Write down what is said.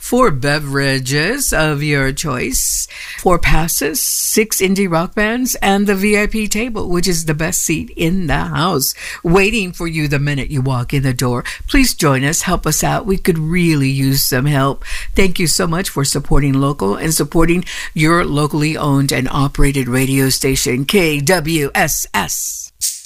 4 beverages of your choice, 4 passes, 6 indie rock bands, and the VIP table, which is the best seat in the house, waiting for you the minute you walk in the door. Please join us. Help us out. We could really use some help. Thank you so much for supporting local and supporting your locally owned and operated radio station, KWSS.